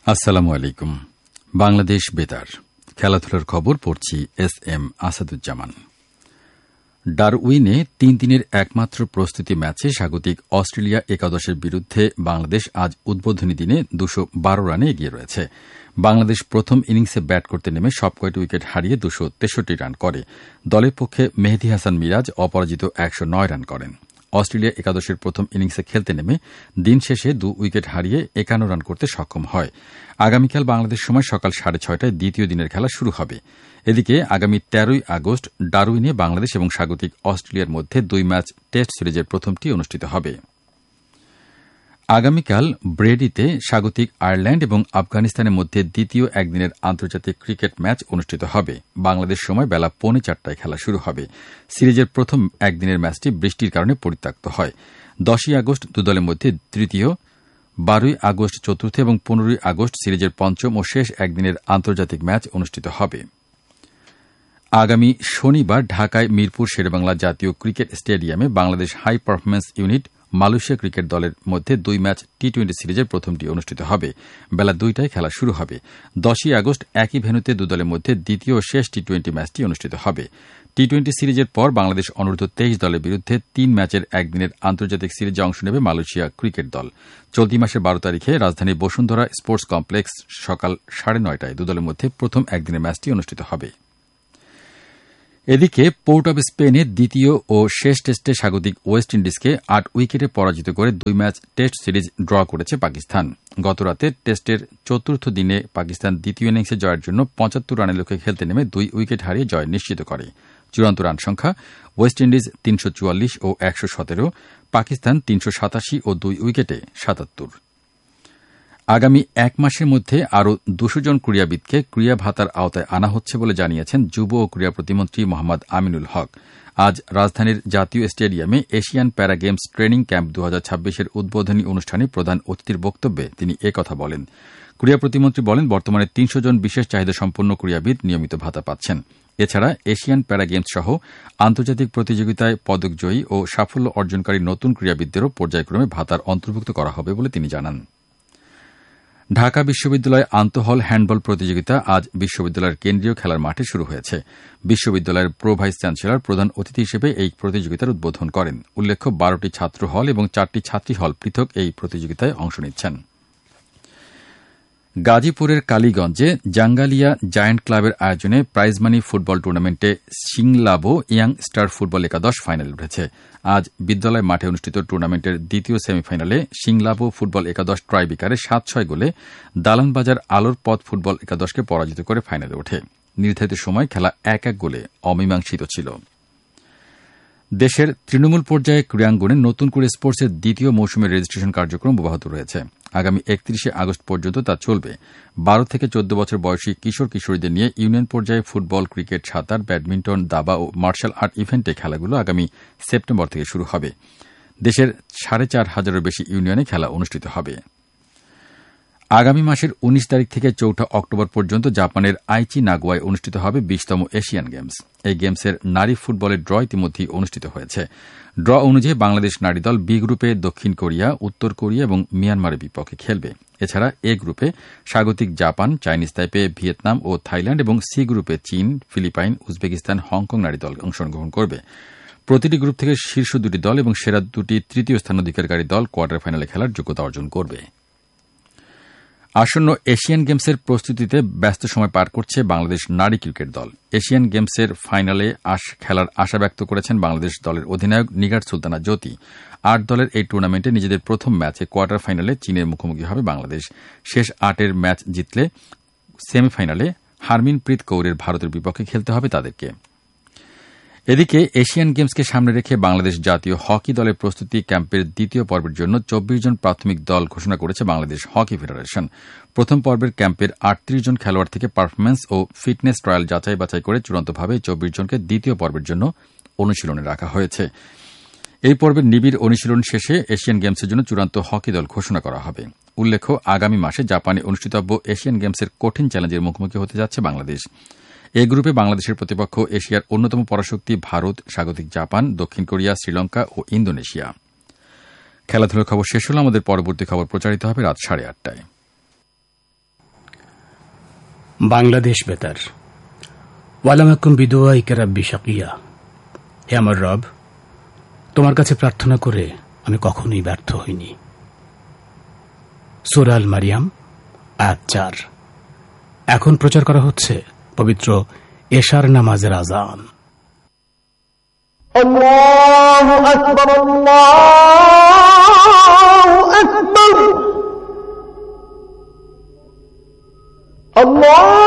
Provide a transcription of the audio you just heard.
আসসালামু আলাইকুম। বাংলাদেশ বেতার খেলাধুলার খবর পড়ছি এস এম আসাদুজ্জামান। ডারউইনে ৩ দিনের একমাত্র প্রস্তুতি ম্যাচে স্বাগতিক অস্ট্রেলিয়া একাদশের বিরুদ্ধে বাংলাদেশ আজ উদ্বোধনী দিনে ২১২ রানে এগিয়ে রয়েছে। বাংলাদেশ প্রথম ইনিংসে ব্যাট করতে নেমে সবকয়টি উইকেট হারিয়ে ২৬৩ রান করে। দলের পক্ষে মেহেদী হাসান মিরাজ অপরাজিত ১০৯ রান করেন। অস্ট্রেলিয়া একাদশের প্রথম ইনিংসে খেলতে নেমে দিন শেষে ২ উইকেট হারিয়ে ৫১ রান করতে সক্ষম হয়। আগামীকাল বাংলাদেশ সময় সকাল ৬:৩০টায় দ্বিতীয় দিনের খেলা শুরু হবে। এদিকে আগামী ১৩ই আগস্ট ডারউইনে বাংলাদেশ এবং স্বাগতিক অস্ট্রেলিয়ার মধ্যে ২ ম্যাচ টেস্ট সিরিজের প্রথমটি অনুষ্ঠিত হবে। আগামীকাল ব্রেডিতে স্বাগতিক আয়ারল্যান্ড এবং আফগানিস্তানের মধ্যে দ্বিতীয় একদিনের আন্তর্জাতিক ক্রিকেট ম্যাচ অনুষ্ঠিত হবে। বাংলাদেশ সময় বেলা ৪:৩০টায় খেলা শুরু হবে। সিরিজের প্রথম একদিনের ম্যাচটি বৃষ্টির কারণে পরিত্যক্ত হয়। ১০ই আগস্ট দুদলের মধ্যে তৃতীয়, ১২ই আগস্ট চতুর্থ এবং ১৫ই আগস্ট সিরিজের পঞ্চম ও শেষ একদিনের আন্তর্জাতিক ম্যাচ অনুষ্ঠিত হবে। আগামী শনিবার ঢাকায় মিরপুর শেরেবাংলা জাতীয় ক্রিকেট স্টেডিয়ামে Bangladesh high performance unit Malaysia cricket দলের মধ্যে ২ ম্যাচ টি-২০ সিরিজের প্রথমটি অনুষ্ঠিত হবে। বেলা ২টায় খেলা শুরু হবে। ১০ই আগস্ট একই ভেন্যুতে দুদলের মধ্যে দ্বিতীয় ও শেষ টি-২০ ম্যাচটি অনুষ্ঠিত হবে। টি-২০ সিরিজের পর বাংলাদেশ অনূর্ধ্ব ২৩ দলের বিরুদ্ধে ৩ ম্যাচের একদিনের আন্তর্জাতিক সিরিজে অংশ নেবে মালয়েশিয়া ক্রিকেট দল। চলতি মাসের ১২ তারিখে রাজধানীর বসুন্ধরা স্পোর্টস কমপ্লেক্স সকাল ৯:৩০টায় দুদলের মধ্যে প্রথম একদিনের ম্যাচটি অনুষ্ঠিত হবে। এদিকে পোর্ট অব স্পেনে দ্বিতীয় ও শেষ টেস্টে স্বাগতিক ওয়েস্ট ইন্ডিজকে ৮ উইকেটে পরাজিত করে ২ ম্যাচ টেস্ট সিরিজ ড্র করেছে পাকিস্তান। গতরাতে টেস্টের চতুর্থ দিনে পাকিস্তান দ্বিতীয় ইনিংসে জয়ের জন্য ৭৫ রানের লক্ষ্যে খেলতে নেমে ২ উইকেট হারিয়ে জয় নিশ্চিত করে। চূড়ান্ত রান সংখ্যা ওয়েস্ট ইন্ডিজ ৩৪৪ ও ১১৭, পাকিস্তান ৩৮৭ ও ২ উইকেটে ৭৭। আগামী ১ মাসের মধ্যে আরও ২০০ জন ক্রীড়াবিদকে ক্রীড়া ভাতার আওতায় আনা হচ্ছে বলে জানিয়েছেন যুব ও ক্রীড়া প্রতিমন্ত্রী মোহাম্মদ আমিনুল হক। আজ রাজধানীর জাতীয় স্টেডিয়ামে এশিয়ান প্যারা গেমস ট্রেনিং ক্যাম্প ২০২৬-এর উদ্বোধনী অনুষ্ঠানে প্রধান অতিথির বক্তব্যে তিনি একথা বলেন। ক্রীড়া প্রতিমন্ত্রী বলেন, বর্তমানে ৩০০ জন বিশেষ চাহিদা সম্পন্ন ক্রীড়াবিদ নিয়মিত ভাতা পাচ্ছেন। এছাড়া এশিয়ান প্যারা গেমস সহ আন্তর্জাতিক প্রতিযোগিতায় পদকজয়ী ও সাফল্য অর্জনকারী নতুন ক্রীড়াবিদদেরও পর্যায়ক্রমে ভাতার অন্তর্ভুক্ত করা হবে বলে তিনি জানান। ঢাকা বিশ্ববিদ্যালয় আন্তঃহল হ্যান্ডবল প্রতিযোগিতা আজ বিশ্ববিদ্যালয়ের কেন্দ্রীয় খেলার মাঠে শুরু হয়েছে। বিশ্ববিদ্যালয়ের প্রো ভাইস চ্যান্সেলর প্রধান অতিথি হিসেবে এই প্রতিযোগিতার উদ্বোধন করেন। উল্লেখ্য, ১২টি ছাত্র হল এবং 4টি ছাত্রী হল পৃথক এই প্রতিযোগিতায় অংশ নিচ্ছেন। গাজীপুরের কালীগঞ্জে জাঙ্গালিয়া জায়ান্ট ক্লাবের আয়োজনে প্রাইজ মানি ফুটবল টুর্নামেন্টে সিংলাবো ইয়াং স্টার ফুটবল একাদশ ফাইনালে উঠেছে। আজ বিদ্যালয় মাঠে অনুষ্ঠিত টুর্নামেন্টের দ্বিতীয় সেমিফাইনালে সিংলাবো ফুটবল একাদশ ট্রাইবিকারে ৭-৬ গোলে দালানবাজার আলোর পথ ফুটবল একাদশকে পরাজিত করে ফাইনালে ওঠে। নির্ধারিত সময় খেলা ১-১ গোলে অমীমাংসিত ছিল। দেশের তৃণমূল পর্যায়ে ক্রীড়াঙ্গনে নতুন করে স্পোর্টসের দ্বিতীয় মৌসুমের রেজিস্ট্রেশন কার্যক্রম অব্যাহত রয়েছে। আগামী ৩১ আগস্ট পর্যন্ত তা চলবে। ১২ থেকে ১৪ বছর বয়সী কিশোর কিশোরীদের নিয়ে ইউনিয়ন পর্যায়ে ফুটবল, ক্রিকেট, সাঁতার, ব্যাডমিন্টন, দাবা ও মার্শাল আর্ট ইভেন্টে খেলাগুলো আগামী সেপ্টেম্বর থেকে শুরু হবে। দেশের ৪,৫০০-এর বেশি ইউনিয়নে খেলা অনুষ্ঠিত হবে। আগামী মাসের ১৯ তারিখ থেকে ৪ অক্টোবর পর্যন্ত জাপানের আইচি নাগোয়ায় অনুষ্ঠিত হবে ২০তম এশিয়ান গেমস। এই গেমসের নারী ফুটবলের ড্র ইতিমধ্যেই অনুষ্ঠিত হয়েছে। ড্র অনুযায়ী বাংলাদেশ নারী দল বি গ্রুপে দক্ষিণ কোরিয়া, উত্তর কোরিয়া এবং মিয়ানমারের বিপক্ষে খেলবে। এছাড়া এ গ্রুপে স্বাগতিক জাপান, চাইনিজ তাইপে, ভিয়েতনাম ও থাইল্যান্ড এবং সি গ্রুপে চীন, ফিলিপাইন, উজবেকিস্তান, হংকং নারী দল অংশগ্রহণ করবে। প্রতিটি গ্রুপ থেকে শীর্ষ ২টি দল এবং সেরা ২টি তৃতীয় স্থান অধিকারী দল কোয়ার্টার ফাইনালে খেলার যোগ্যতা অর্জন করবে। আসন্ন এশিয়ান গেমসের প্রস্তুতিতে ব্যস্ত সময় পার করছে বাংলাদেশ নারী ক্রিকেট দল। এশিয়ান গেমসের ফাইনালে খেলার আশা ব্যক্ত করেছেন বাংলাদেশ দলের অধিনায়ক নিগার সুলতানা জ্যোতি। ৮ দলের এই টুর্নামেন্টে নিজেদের প্রথম ম্যাচে কোয়ার্টার ফাইনালে চীনের মুখোমুখি হবে বাংলাদেশ। শেষ ৮-এর ম্যাচ জিতলে সেমিফাইনালে হারমিনপ্রীত কৌরের ভারতের বিপক্ষে খেলতে হবে তাদেরকে। এদিকে এশিয়ান গেমসকে সামনে রেখে বাংলাদেশ জাতীয় হকি দলের প্রস্তুতি ক্যাম্পের দ্বিতীয় পর্বের জন্য ২৪ জন প্রাথমিক দল ঘোষণা করেছে বাংলাদেশ হকি ফেডারেশন। প্রথম পর্বের ক্যাম্পের ৩৮ জন খেলোয়াড় থেকে পারফরম্যান্স ও ফিটনেস ট্রায়াল যাচাই বাছাই করে চূড়ান্তভাবে ২৪ জনকে দ্বিতীয় পর্বের জন্য অনুশীলনে রাখা হয়েছে। এই পর্বের নিবিড় অনুশীলন শেষে এশিয়ান গেমসের জন্য চূড়ান্ত হকি দল ঘোষণা করা হবে। উল্লেখ্য, আগামী মাসে জাপানে অনুষ্ঠিতব্য এশিয়ান গেমসের কঠিন চ্যালেঞ্জের মুখোমুখি হতে যাচ্ছে বাংলাদেশ। এ গ্রুপে বাংলাদেশের প্রতিপক্ষ এশিয়ার অন্যতম পরাশক্তি ভারত, স্বাগতিক জাপান, দক্ষিণ কোরিয়া, শ্রীলঙ্কা ও ইন্দোনেশিয়া। খেলাধুলার খবর শেষ হল। আমাদের পরবর্তী খবর প্রচারিত হবে রাত 8:30টায়। বাংলাদেশ বেতার। ওয়ালামাকুম বিদুআইকা রাব্বি শাকিয়া। হে আমার রব, তোমার কাছে প্রার্থনা করে আমি কখনোই ব্যর্থ হইনি। সূরা আল মারিয়াম আয়াত 4। এখন প্রচার করা হচ্ছে পবিত্র এশার নামাজের আযান। আল্লাহু আকবার, আল্লাহু আকবার, আল্লাহ।